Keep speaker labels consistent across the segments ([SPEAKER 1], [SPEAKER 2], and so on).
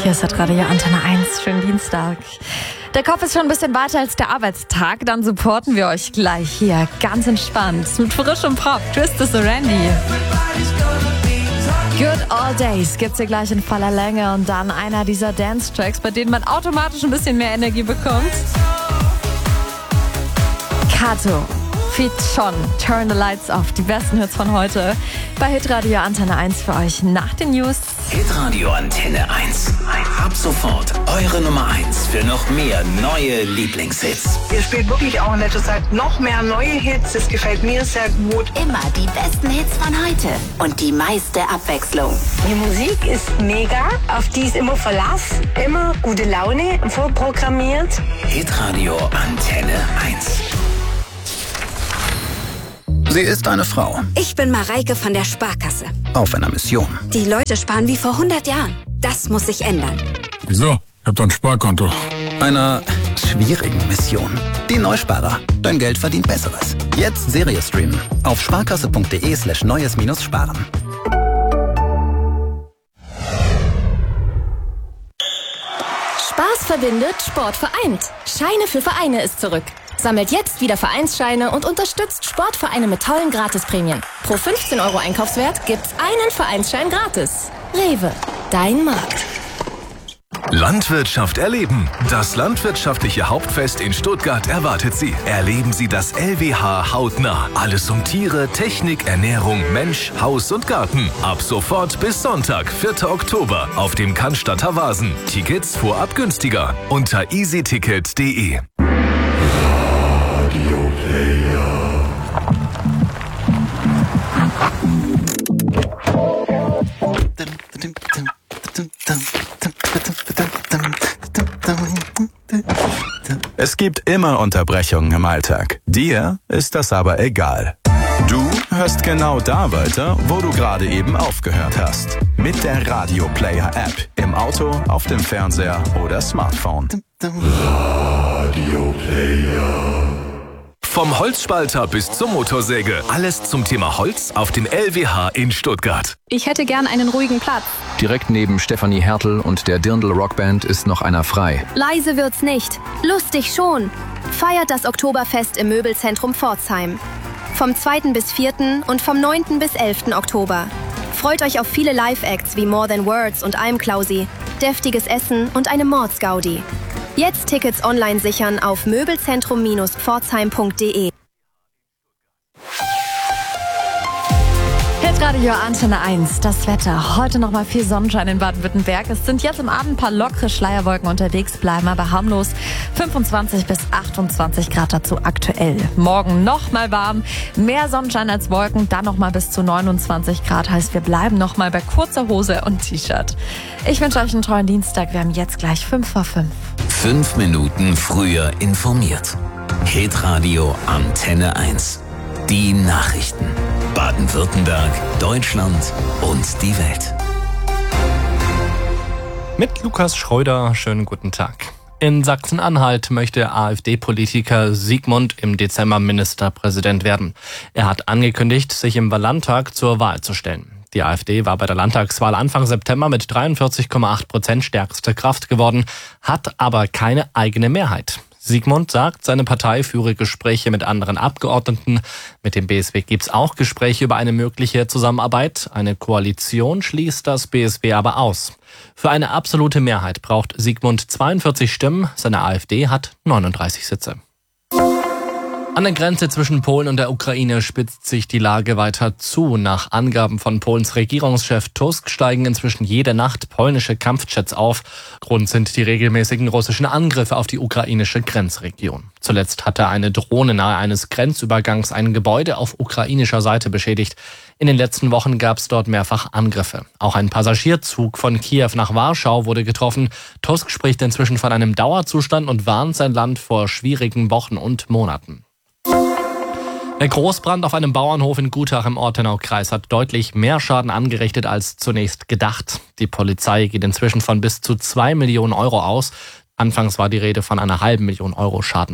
[SPEAKER 1] Hier ist Radio Antenne 1. Schönen Dienstag. Der Kopf ist schon ein bisschen weiter als der Arbeitstag. Dann supporten wir euch gleich hier ganz entspannt mit frischem Pop. Twisted so Randy. Good All Days gibt's hier gleich in voller Länge und dann einer dieser Dance-Tracks, bei denen man automatisch ein bisschen mehr Energie bekommt. Kato, Feat. Schon, Turn the Lights Off. Die besten Hits von heute bei Hitradio Antenne 1 für euch nach den News.
[SPEAKER 2] Hitradio Antenne 1. Ab sofort eure Nummer 1 für noch mehr neue Lieblingshits.
[SPEAKER 3] Ihr spielt wirklich auch in letzter Zeit noch mehr neue Hits. Das gefällt mir sehr gut.
[SPEAKER 4] Immer die besten Hits von heute und die meiste Abwechslung.
[SPEAKER 3] Die Musik ist mega, auf die ist immer Verlass, immer gute Laune, vorprogrammiert.
[SPEAKER 2] Hitradio Antenne 1. Sie ist eine Frau.
[SPEAKER 4] Ich bin Mareike von der Sparkasse.
[SPEAKER 2] Auf einer Mission.
[SPEAKER 4] Die Leute sparen wie vor 100 Jahren. Das muss sich ändern.
[SPEAKER 5] Wieso? Ich hab doch ein Sparkonto.
[SPEAKER 2] Einer schwierigen Mission. Die Neusparer. Dein Geld verdient Besseres. Jetzt Serie streamen. Auf sparkasse.de/neues-sparen.
[SPEAKER 6] Spaß verbindet, Sport vereint. Scheine für Vereine ist zurück. Sammelt jetzt wieder Vereinsscheine und unterstützt Sportvereine mit tollen Gratisprämien. Pro 15 € Einkaufswert gibt's einen Vereinsschein gratis. Rewe, dein Markt.
[SPEAKER 7] Landwirtschaft erleben. Das landwirtschaftliche Hauptfest in Stuttgart erwartet Sie. Erleben Sie das LWH hautnah. Alles um Tiere, Technik, Ernährung, Mensch, Haus und Garten. Ab sofort bis Sonntag, 4. Oktober auf dem Cannstatter Vasen. Tickets vorab günstiger unter easyticket.de.
[SPEAKER 8] Es gibt immer Unterbrechungen im Alltag. Dir ist das aber egal. Du hörst genau da weiter, wo du gerade eben aufgehört hast. Mit der Radio Player App. Im Auto, auf dem Fernseher oder Smartphone.
[SPEAKER 7] Radio Player. Vom Holzspalter bis zur Motorsäge. Alles zum Thema Holz auf dem LWH in Stuttgart.
[SPEAKER 9] Ich hätte gern einen ruhigen Platz.
[SPEAKER 10] Direkt neben Stefanie Hertel und der Dirndl Rockband ist noch einer frei.
[SPEAKER 6] Leise wird's nicht. Lustig schon. Feiert das Oktoberfest im Möbelzentrum Pforzheim. Vom 2. bis 4. und vom 9. bis 11. Oktober. Freut euch auf viele Live-Acts wie More Than Words und I'm Klausi, deftiges Essen und eine Mordsgaudi. Jetzt Tickets online sichern auf möbelzentrum-pforzheim.de.
[SPEAKER 1] Hitradio Antenne 1, das Wetter. Heute nochmal viel Sonnenschein in Baden-Württemberg. Es sind jetzt am Abend ein paar lockere Schleierwolken unterwegs, bleiben aber harmlos. 25 bis 28 Grad dazu aktuell. Morgen nochmal warm, mehr Sonnenschein als Wolken, dann nochmal bis zu 29 Grad. Heißt, wir bleiben nochmal bei kurzer Hose und T-Shirt. Ich wünsche euch einen tollen Dienstag. Wir haben jetzt gleich 5:05.
[SPEAKER 2] 5 Minuten früher informiert. Hitradio Antenne 1. Die Nachrichten. Baden-Württemberg, Deutschland und die Welt.
[SPEAKER 11] Mit Lukas Schröder, schönen guten Tag. In Sachsen-Anhalt möchte AfD-Politiker Sigmund im Dezember Ministerpräsident werden. Er hat angekündigt, sich im Landtag zur Wahl zu stellen. Die AfD war bei der Landtagswahl Anfang September mit 43,8% stärkste Kraft geworden, hat aber keine eigene Mehrheit. Sigmund sagt, seine Partei führe Gespräche mit anderen Abgeordneten. Mit dem BSW gibt's auch Gespräche über eine mögliche Zusammenarbeit. Eine Koalition schließt das BSW aber aus. Für eine absolute Mehrheit braucht Sigmund 42 Stimmen. Seine AfD hat 39 Sitze. An der Grenze zwischen Polen und der Ukraine spitzt sich die Lage weiter zu. Nach Angaben von Polens Regierungschef Tusk steigen inzwischen jede Nacht polnische Kampfjets auf. Grund sind die regelmäßigen russischen Angriffe auf die ukrainische Grenzregion. Zuletzt hatte eine Drohne nahe eines Grenzübergangs ein Gebäude auf ukrainischer Seite beschädigt. In den letzten Wochen gab es dort mehrfach Angriffe. Auch ein Passagierzug von Kiew nach Warschau wurde getroffen. Tusk spricht inzwischen von einem Dauerzustand und warnt sein Land vor schwierigen Wochen und Monaten. Der Großbrand auf einem Bauernhof in Gutach im Ortenaukreis hat deutlich mehr Schaden angerichtet als zunächst gedacht. Die Polizei geht inzwischen von bis zu 2 Millionen € aus. Anfangs war die Rede von einer halben Million € Schaden.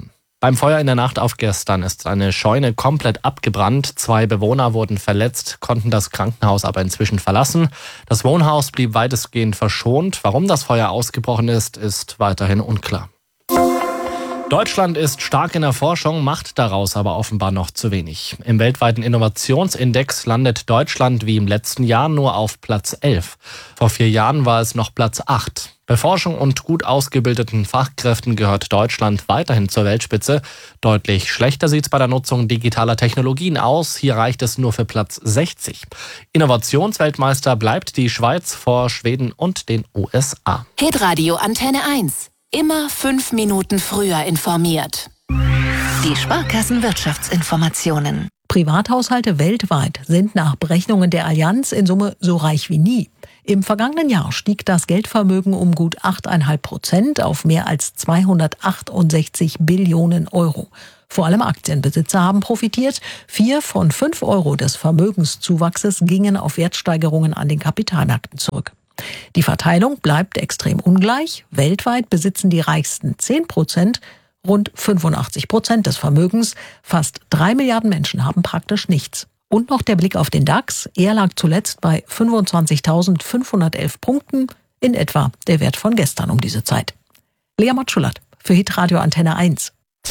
[SPEAKER 11] Beim Feuer in der Nacht auf gestern ist eine Scheune komplett abgebrannt. 2 Bewohner wurden verletzt, konnten das Krankenhaus aber inzwischen verlassen. Das Wohnhaus blieb weitestgehend verschont. Warum das Feuer ausgebrochen ist, ist weiterhin unklar. Deutschland ist stark in der Forschung, macht daraus aber offenbar noch zu wenig. Im weltweiten Innovationsindex landet Deutschland wie im letzten Jahr nur auf Platz 11. Vor 4 Jahren war es noch Platz 8. Bei Forschung und gut ausgebildeten Fachkräften gehört Deutschland weiterhin zur Weltspitze. Deutlich schlechter sieht es bei der Nutzung digitaler Technologien aus. Hier reicht es nur für Platz 60. Innovationsweltmeister bleibt die Schweiz vor Schweden und den USA.
[SPEAKER 4] Hitradio Antenne 1. Immer 5 Minuten früher informiert. Die Sparkassenwirtschaftsinformationen.
[SPEAKER 12] Privathaushalte weltweit sind nach Berechnungen der Allianz in Summe so reich wie nie. Im vergangenen Jahr stieg das Geldvermögen um gut 8,5% auf mehr als 268 Billionen Euro. Vor allem Aktienbesitzer haben profitiert. 4 von 5 Euro des Vermögenszuwachses gingen auf Wertsteigerungen an den Kapitalmärkten zurück. Die Verteilung bleibt extrem ungleich. Weltweit besitzen die reichsten 10% rund 85% des Vermögens. Fast 3 Milliarden Menschen haben praktisch nichts. Und noch der Blick auf den DAX. Er lag zuletzt bei 25.511 Punkten, in etwa der Wert von gestern um diese Zeit. Lea Matschulat für Hitradio Antenne 1.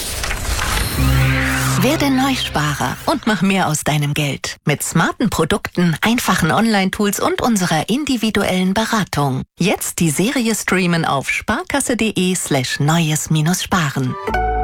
[SPEAKER 4] Werde Neusparer und mach mehr aus deinem Geld. Mit smarten Produkten, einfachen Online-Tools und unserer individuellen Beratung. Jetzt die Serie streamen auf sparkasse.de/neues-sparen.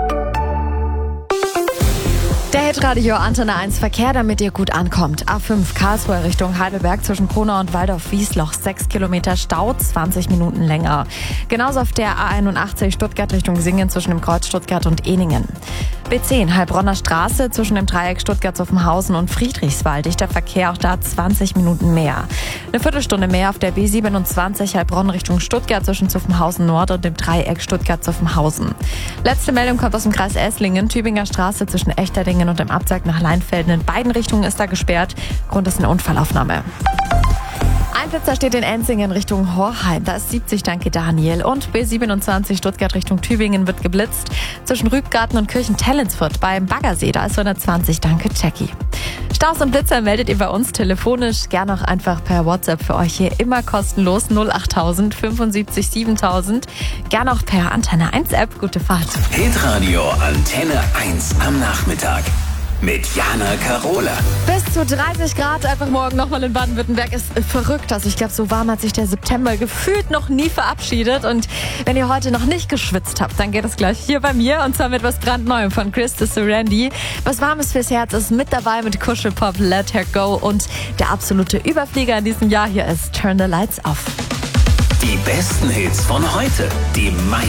[SPEAKER 1] Der Hitradio Antenne 1 Verkehr, damit ihr gut ankommt. A5 Karlsruhe Richtung Heidelberg zwischen Kronau und Waldorf-Wiesloch. 6 Kilometer Stau, 20 Minuten länger. Genauso auf der A81 Stuttgart Richtung Singen zwischen dem Kreuz Stuttgart und Ehningen. B10 Heilbronner Straße zwischen dem Dreieck Stuttgart-Zuffenhausen und Friedrichswald. Dichter Verkehr, auch da 20 Minuten mehr. Eine Viertelstunde mehr auf der B27 Heilbronn Richtung Stuttgart zwischen Zuffenhausen Nord und dem Dreieck Stuttgart-Zuffenhausen. Letzte Meldung kommt aus dem Kreis Esslingen. Tübinger Straße zwischen Echterdingen und dem Abzweig nach Leinfelden. In beiden Richtungen ist da gesperrt. Grund ist eine Unfallaufnahme. Ein Blitzer steht in Enzingen Richtung Horheim. Da ist 70, danke Daniel. Und B27 Stuttgart Richtung Tübingen wird geblitzt. Zwischen Rübgarten und Kirchen-Tellensfurt beim Baggersee. Da ist 120, danke Jackie. Staus und Blitzer meldet ihr bei uns telefonisch. Gerne auch einfach per WhatsApp für euch hier immer kostenlos. 08000 75 7000. Gerne auch per Antenne 1 App. Gute Fahrt.
[SPEAKER 2] Hitradio Antenne 1 am Nachmittag. Mit Jana Karola.
[SPEAKER 1] Bis zu 30 Grad einfach morgen nochmal in Baden-Württemberg ist verrückt. Also ich glaube, so warm hat sich der September gefühlt noch nie verabschiedet. Und wenn ihr heute noch nicht geschwitzt habt, dann geht es gleich hier bei mir. Und zwar mit was brandneuem von Chris Randy. Was Warmes fürs Herz ist mit dabei mit Kuschelpop Let Her Go. Und der absolute Überflieger in diesem Jahr hier ist Turn the Lights Off.
[SPEAKER 2] Die besten Hits von heute. Die meisten